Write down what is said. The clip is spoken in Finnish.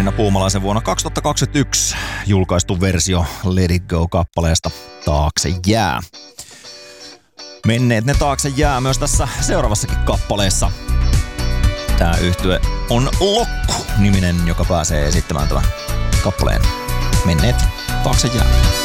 Nina Puumalaisen vuonna 2021 julkaistu versio Let It Go-kappaleesta Taakse jää. Menneet ne taakse jää myös tässä seuraavassakin kappaleessa. Tää yhtye on Lokku-niminen, joka pääsee esittämään tämän kappaleen Menneet taakse jää.